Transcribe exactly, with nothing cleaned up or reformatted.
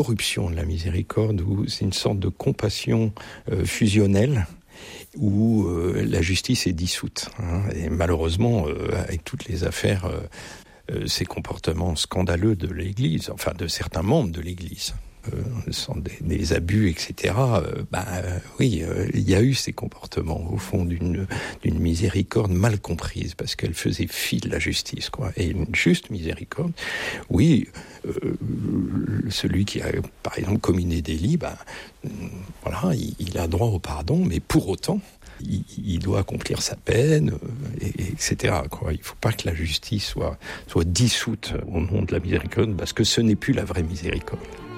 corruption de la miséricorde, où c'est une sorte de compassion euh, fusionnelle, où euh, la justice est dissoute. Hein, et malheureusement, euh, avec toutes les affaires, euh, euh, ces comportements scandaleux de l'Église, enfin de certains membres de l'Église, euh, sont des, des abus, et cetera. Euh, bah euh, oui, euh, il y a eu ces comportements au fond d'une d'une miséricorde mal comprise, parce qu'elle faisait fi de la justice, quoi. Et une juste miséricorde, oui, euh, celui qui a par exemple commis des délits, bah voilà, il, il a droit au pardon, mais pour autant, il, il doit accomplir sa peine, et, et, etc. Quoi. Il ne faut pas que la justice soit, soit dissoute au nom de la miséricorde, parce que ce n'est plus la vraie miséricorde.